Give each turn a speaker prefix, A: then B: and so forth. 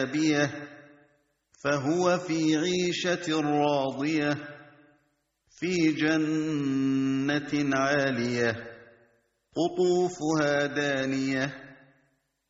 A: نابية فهو في عيشة راضية في جنة عالية قطوفها دانية